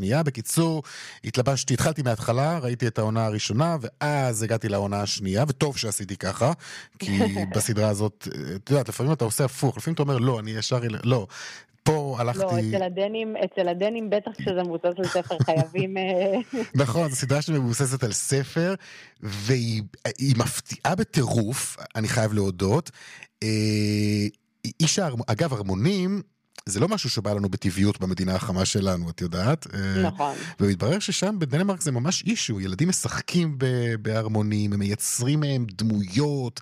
השנייה. בקיצור, התחלתי מההתחלה, ראיתי את העונה הראשונה, ואז הגעתי לעונה השנייה, וטוב שעשיתי ככה, כי בסדרה הזאת, אתה יודעת, לפעמים אתה עושה הפוך, לפעמים אתה אומר, לא, אני ישר, לא. פה הלכתי... לא, אצל הדנים בטח כשזה מבוסס על ספר חייבים... נכון, זו סדרה שמבוססת על ספר, והיא מפתיעה בטירוף, אני חייב להודות. אגב, הרמונים, זה לא משהו שבא לנו בטבעיות במדינה החמה שלנו, את יודעת? נכון. ומתברר ששם בדנמרק זה ממש אישו, ילדים משחקים בהרמונים, הם מייצרים מהם דמויות,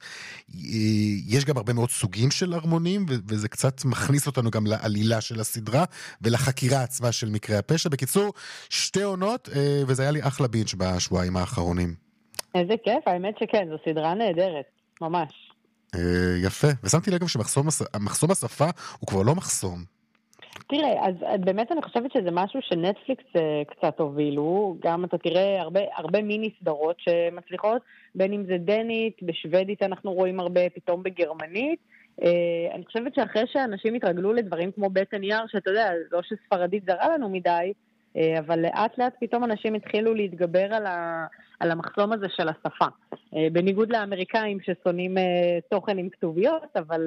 יש גם הרבה מאוד סוגים של הרמונים, וזה קצת מכניס אותנו גם לעלילה של הסדרה, ולחקירה עצמה של מקרי הפשע. בקיצור, 2 עונות, וזה היה לי אחלה בינץ' בשבועיים האחרונים. איזה כיף, האמת שכן, זו סדרה נהדרת, ממש. יפה, ושמתי לב שמחסום השפה הוא כבר לא מחסום. תראה, אז באמת אני חושבת שזה משהו שנטפליקס קצת הובילו, גם אתה תראה הרבה מיני סדרות שמצליחות, בין אם זה דנית, בשוודית אנחנו רואים הרבה, פתאום בגרמנית. אני חושבת שאחרי שאנשים התרגלו לדברים כמו בטן יער, שאתה יודע, לא שספרדית זרה לנו מדי, אבל לאט לאט פתאום אנשים התחילו להתגבר על המחסום הזה של השפה. בניגוד לאמריקאים ששונאים תוכן עם כתוביות, אבל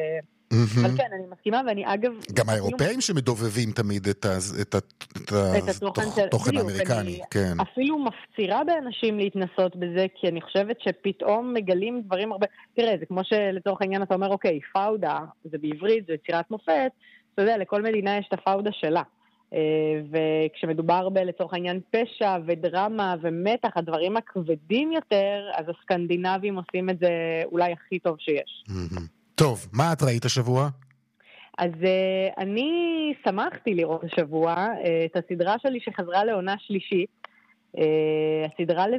כן, אני מסכימה, ואני אגב... גם האירופאים שמדובבים תמיד את התוכן האמריקני, כן. אפילו מפצירה באנשים להתנסות בזה, כי אני חושבת שפתאום מגלים דברים הרבה... תראה, זה כמו שלצורך העניין אתה אומר, אוקיי, פאודה, זה בעברית, זה יצירת מופת, אתה יודע, לכל מדינה יש את הפאודה שלה. וכשמדובר לצורך העניין פשע ודרמה ומתח, הדברים הכבדים יותר, אז הסקנדינבים עושים את זה אולי הכי טוב שיש. טוב, מה את ראית השבוע? אז אני שמחתי לראות השבוע את הסדרה שלי שחזרה לעונה שלישית, הסדרה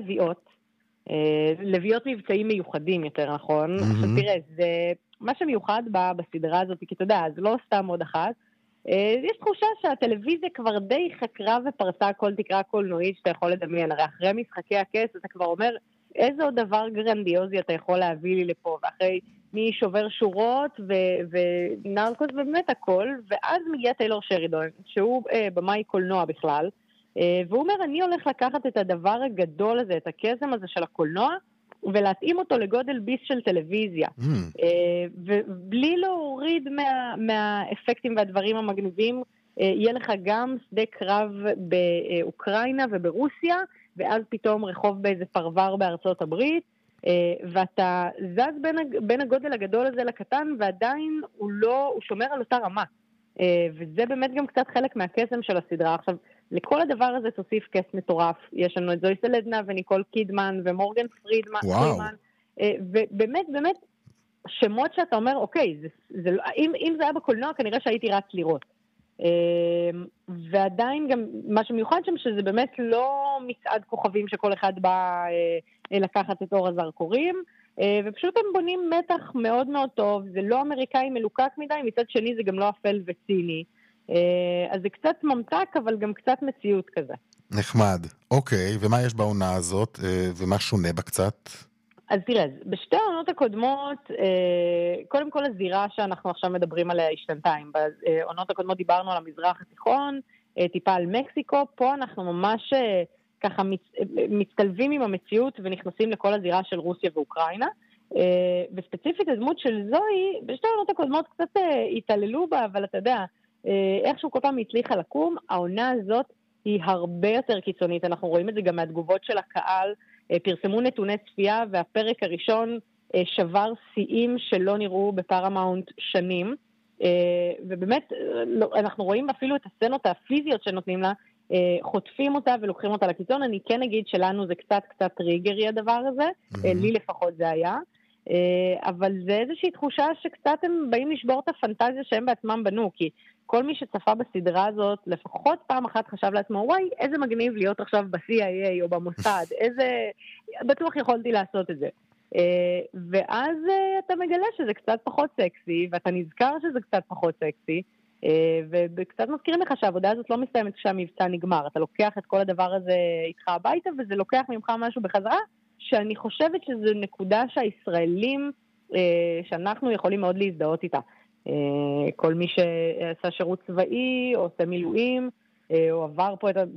לביאות מבצעים מיוחדים יותר נכון. עכשיו תראה, מה שמיוחד בה בסדרה הזאת, כי אתה יודע, זה לא סתם עוד אחת, יש תחושה שהטלוויזיה כבר די חקרה ופרסה כל תקרה קולנועית שאתה יכול לדמיין. הרי אחרי משחקי הכס אתה כבר אומר, איזה עוד דבר גרנדיוזי אתה יכול להביא לי לפה, ואחרי מי שובר שורות ונרקוס ובאמת הכל, ואז מגיע טיילור שרידון, שהוא במאי קולנוע בכלל, והוא אומר, אני הולך לקחת את הדבר הגדול הזה, את הקסם הזה של הקולנוע, ולהתאים אותו לגודל ביס של טלוויזיה. ובלי להוריד מהאפקטים והדברים המגניבים, יהיה לך גם שדה קרב באוקראינה וברוסיה, ואז פתאום רחוב באיזה פרבר בארצות הברית, ואתה זז בין הגודל הגדול הזה לקטן, ועדיין הוא שומר על אותה רמה. וזה באמת גם קצת חלק מהקסם של הסדרה. עכשיו, לכל הדבר הזה תוסיף קס מטורף. יש לנו את זוי סלדנה וניקול קידמן ומורגן פרידמן. ובאמת, באמת, שמות שאתה אומר, אוקיי, אם זה היה בקולנוע, כנראה שהייתי רץ לראות. ועדיין גם, מה שמיוחד שם, שזה באמת לא מצעד כוכבים שכל אחד בא לקחת את אור הזרקורים, ופשוט הם בונים מתח מאוד מאוד טוב, זה לא אמריקאי מלוקק מדי, מצד שני זה גם לא אפל וציני, אז זה קצת ממתק, אבל גם קצת מציאות כזה. נחמד, אוקיי, ומה יש בעונה הזאת, ומה שונה בה קצת? אז תראה, בשתי העונות הקודמות, קודם כל הזירה שאנחנו עכשיו מדברים עליה השתנתיים, בעונות הקודמות דיברנו על המזרח התיכון, טיפה על מקסיקו, פה אנחנו ממש ככה מצטלבים עם המציאות ונכנסים לכל הזירה של רוסיה ואוקראינה, וספציפית הדמות של זוהי, בשתי העונות הקודמות קצת התעללו בה, אבל אתה יודע, איכשהו כל פעם הצליחה לקום, העונה הזאת היא הרבה יותר קיצונית, אנחנו רואים את זה גם מהתגובות של הקהל, פרסמו נתוני צפייה, והפרק הראשון שבר שיאים שלא נראו בפרמאונט שנים, ובאמת אנחנו רואים אפילו את הסצנות הפיזיות שנותנים לה, חוטפים אותה ולוקחים אותה לקיצון. אני כן אגיד שלנו זה קצת טריגרי הדבר הזה, לי לפחות זה היה, אבל זה איזושהי תחושה שקצת הם באים לשבור את הפנטזיה שהם בעצמם בנו, כי כל מי שצפה בסדרה הזאת, לפחות פעם אחת חשב לעצמו, וואי, איזה מגניב להיות עכשיו ב-CIA או במוסד, בטוח יכולתי לעשות את זה. ואז אתה מגלה שזה קצת פחות סקסי, ואתה נזכר שזה קצת פחות סקסי, וקצת מזכירים לך שהעבודה הזאת לא מסתיימת כשהמבצע נגמר. אתה לוקח את כל הדבר הזה איתך הביתה, וזה לוקח ממך משהו בחזרה, שאני חושבת שזו נקודה שהישראלים, שאנחנו יכולים מאוד להזדהות איתה. כל מי שעשה שירות צבאי, או עושה מילואים, או עבר פה את